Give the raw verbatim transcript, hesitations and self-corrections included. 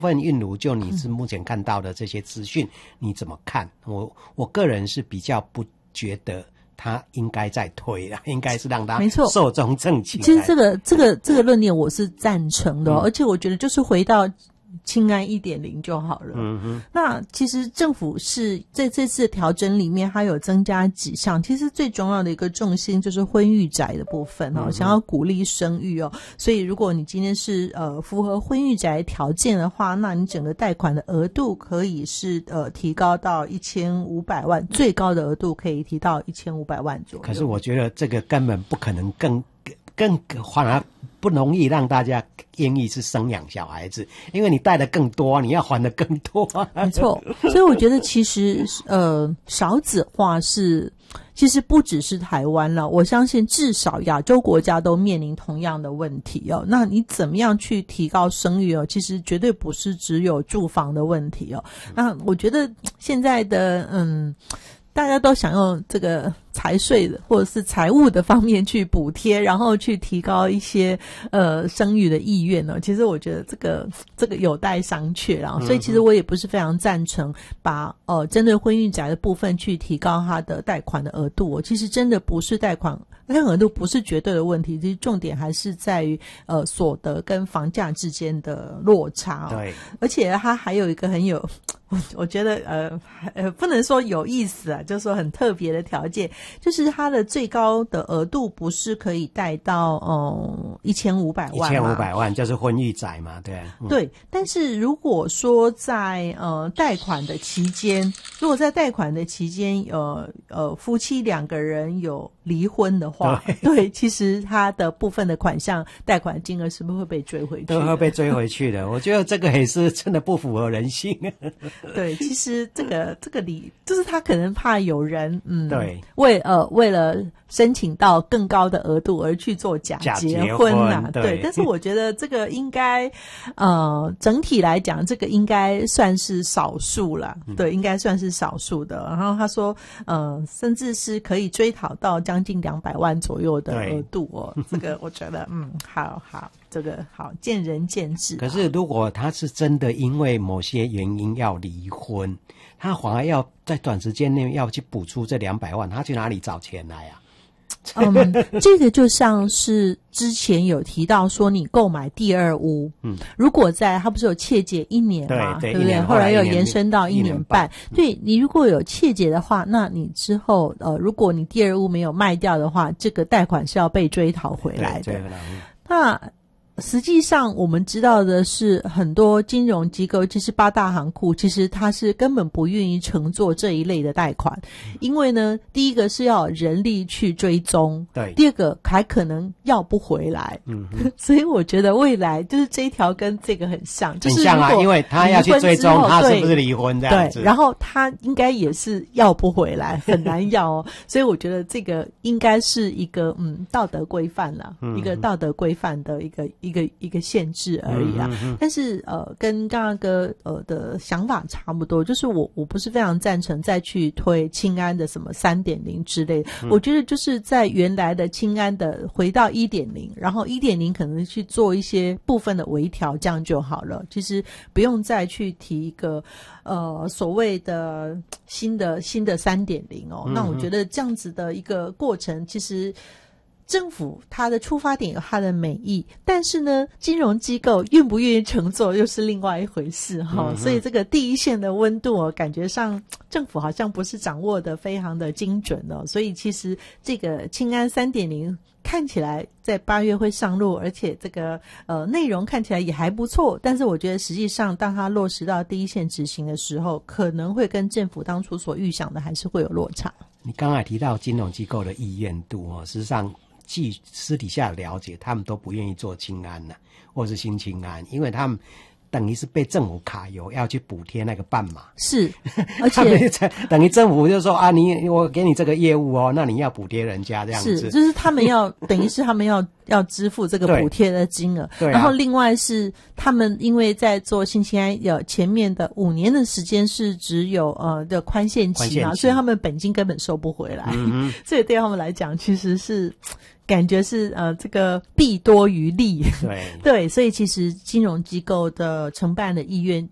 份韵如，就你是目前看到的这些资讯，你怎么看？我我个人是比较不觉得他应该再推了，应该是让他寿终正寝。 其实这个这个这个论点我是赞成的、哦嗯、而且我觉得就是回到清安 一点零 就好了。嗯哼，那其实政府是在这次的调整里面，它有增加几项，其实最重要的一个重心就是婚育宅的部分哦，嗯、想要鼓励生育哦，所以如果你今天是呃符合婚育宅条件的话，那你整个贷款的额度可以是呃提高到一千五百万，最高的额度可以提到一千五百万左右。 可是我觉得这个根本不可能更更反而不容易让大家愿意是生养小孩子，因为你贷的更多，你要还的更多。 没错，所以我觉得其实呃少子化是其实不只是台湾了，我相信至少亚洲国家都面临同样的问题哦。那你怎么样去提高生育哦？其实绝对不是只有住房的问题哦。那我觉得现在的嗯。大家都想用这个财税的或者是财务的方面去补贴，然后去提高一些呃生育的意愿呢。其实我觉得这个这个有待商榷啊，所以其实我也不是非常赞成把呃针对婚育宅的部分去提高它的贷款的额度、哦。其实真的不是贷款那额度不是绝对的问题，其实重点还是在于呃所得跟房价之间的落差、哦。对，而且它还有一个很有我我觉得呃呃不能说有意思啊，就是说很特别的条件，就是它的最高的额度不是可以贷到嗯一千五百万， 一千五百万就是婚育宅嘛，对、嗯、 对。但是如果说在呃贷款的期间，如果在贷款的期间呃呃夫妻两个人有离婚的话， 对, 对，其实它的部分的款项贷款金额是不是会被追回去？ 都会被追回去的。我觉得这个也是真的不符合人性。 对，其实这个这个理就是他可能怕有人嗯， 对， 为呃为了申请到更高的额度而去做假结婚啊， 对, 对。但是我觉得这个应该呃整体来讲，这个应该算是少数啦、嗯、对，应该算是少数的。然后他说呃甚至是可以追讨到将近两百万左右的额度哦，这个我觉得嗯好好。这个好见仁见智。 可是如果他是真的因为某些原因要离婚，他反而要在短时间内要去补出这两百万，他去哪里找钱来啊？ 嗯，这个就像是之前有提到说，你购买第二屋，嗯，如果在他不是有切结一年嘛，对, 对, 对不对？后来又延伸到一年半，对，你如果有切结的话，那你之后呃，如果你第二屋没有卖掉的话，这个贷款是要被追讨回来的。那实际上我们知道的是，很多金融机构其实八大行库其实它是根本不愿意承做这一类的贷款，因为呢第一个是要人力去追踪，对，第二个还可能要不回来，嗯所以我觉得未来就是这一条跟这个很像，就是很像啊，因为他要去追踪他是不是离婚这样子， 对，然后他应该也是要不回来，很难要哦所以我觉得这个应该是一个嗯道德规范啦、嗯、一个道德规范的一个一个一个限制而已啊、嗯嗯、但是呃跟刚刚哥呃的想法差不多，就是我我不是非常赞成再去推清安的什么 三点零 之类的、嗯、我觉得就是在原来的清安的回到 一点零， 然后 一点零 可能去做一些部分的微调，这样就好了，其实不用再去提一个呃所谓的新的新的 三点零 哦、嗯、那我觉得这样子的一个过程，其实政府它的出发点有它的美意，但是呢金融机构愿不愿意承做又是另外一回事哈、嗯，所以这个第一线的温度哦，感觉上政府好像不是掌握的非常的精准哦，所以其实这个清安 三点零 看起来在八月会上路，而且这个呃内容看起来也还不错，但是我觉得实际上当它落实到第一线执行的时候，可能会跟政府当初所预想的还是会有落差。 你刚才提到金融机构的意愿度哦，事实上据私底下了解，他们都不愿意做清安了、啊，或是新清安，因为他们等于是被政府卡油，要去补贴那个半码。 是，而且等于政府就说啊，你我给你这个业务哦，那你要补贴人家这样子。 是，就是他们要等于是他们要要支付这个补贴的金额。对。然后另外是他们因为在做新清安有前面的五年的时间是只有呃的宽限期嘛，所以他们本金根本收不回来。嗯所以对他们来讲，其实是。 感觉是呃这个弊多于利。 对对，所以其实金融机构的承办的意愿